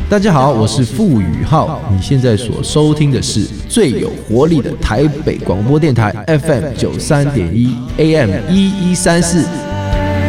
大家好，我是傅宇浩，你现在所收听的是最有活力的台北广播电台 FM 93.1 AM 1134，